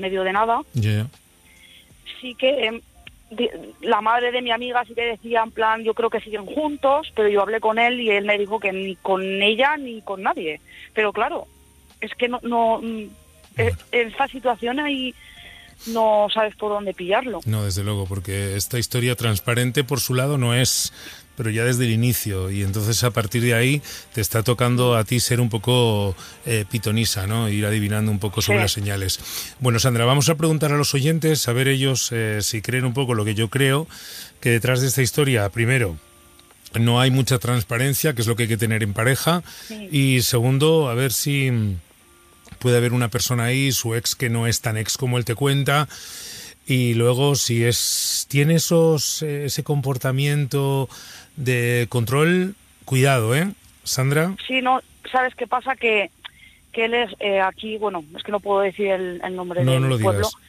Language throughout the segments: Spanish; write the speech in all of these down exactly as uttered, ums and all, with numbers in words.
medio de nada. Yeah. Sí que eh, de, la madre de mi amiga sí que decía, en plan, yo creo que siguen juntos, pero yo hablé con él y él me dijo que ni con ella ni con nadie. Pero claro, es que no, no bueno. en esta situación ahí no sabes por dónde pillarlo. No, desde luego, porque esta historia transparente por su lado no es, pero ya desde el inicio, y entonces a partir de ahí te está tocando a ti ser un poco eh, pitonisa, ¿no? Ir adivinando un poco sobre sí. las señales. Bueno, Sandra, vamos a preguntar a los oyentes, a ver ellos eh, si creen un poco lo que yo creo, que detrás de esta historia, primero, no hay mucha transparencia, que es lo que hay que tener en pareja, sí. y segundo, a ver si puede haber una persona ahí, su ex que no es tan ex como él te cuenta, y luego si es tiene esos ese comportamiento de control, cuidado, ¿eh, Sandra? Sí, no, ¿sabes qué pasa? Que, que él es eh, aquí, bueno, es que no puedo decir el, el nombre no, del no lo pueblo, digas.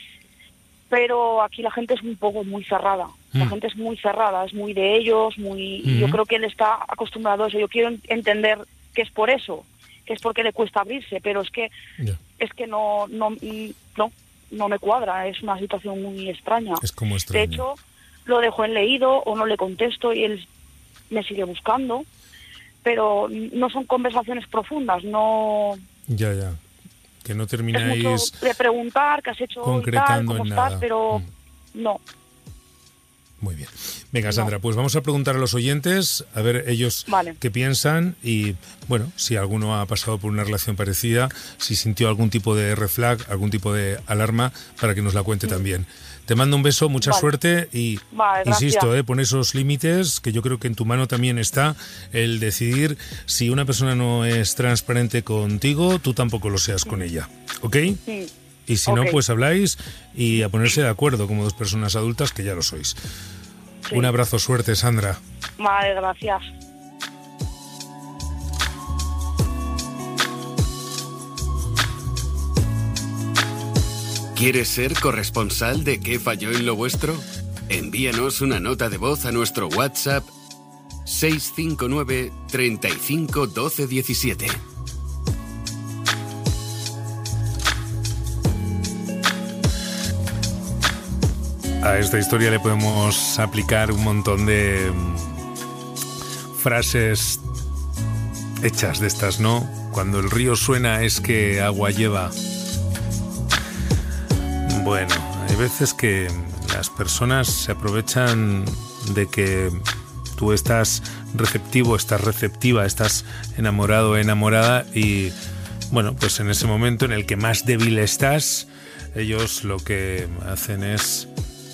Pero aquí la gente es un poco muy cerrada, mm. la gente es muy cerrada, es muy de ellos, muy mm-hmm. yo creo que él está acostumbrado a eso, yo quiero entender que es por eso, que es porque le cuesta abrirse, pero es que yeah. es que no, no, no, no me cuadra, es una situación muy extraña. Es como extraño. De hecho, lo dejo en leído o no le contesto y él me sigue buscando, pero no son conversaciones profundas, no... Ya, ya, que no termináis... Es mucho de preguntar qué has hecho concretando hoy, tal, cómo en estás, nada. pero mm. no. Muy bien. Venga, Sandra, no. pues vamos a preguntar a los oyentes, a ver ellos vale. qué piensan y, bueno, si alguno ha pasado por una relación parecida, si sintió algún tipo de red flag, algún tipo de alarma, para que nos la cuente sí. también. Te mando un beso, mucha vale. suerte y, vale, insisto, eh, pon esos límites, que yo creo que en tu mano también está el decidir si una persona no es transparente contigo, tú tampoco lo seas sí. con ella, ¿ok? Sí. Y si okay. no, pues habláis y a ponerse de acuerdo como dos personas adultas que ya lo sois. Sí. Un abrazo, suerte, Sandra. Vale, gracias. ¿Quieres ser corresponsal de ¿Qué falló en lo vuestro? Envíanos una nota de voz a nuestro WhatsApp seis cinco nueve, treinta y cinco, doce, diecisiete. A esta historia le podemos aplicar un montón de frases hechas de estas, ¿no? Cuando el río suena es que agua lleva. Bueno, hay veces que las personas se aprovechan de que tú estás receptivo, estás receptiva, estás enamorado o enamorada y, bueno, pues en ese momento en el que más débil estás, ellos lo que hacen es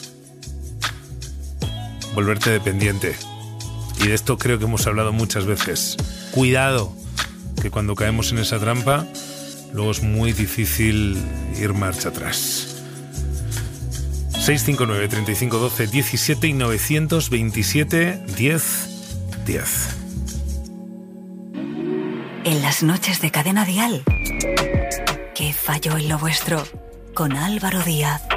volverte dependiente. Y de esto creo que hemos hablado muchas veces. Cuidado, que cuando caemos en esa trampa, luego es muy difícil ir marcha atrás. seis cinco nueve, treinta y cinco, doce, diecisiete y novecientos veintisiete, diez, diez. En las noches de Cadena Dial, ¿Qué falló en lo vuestro? Con Álvaro Díaz.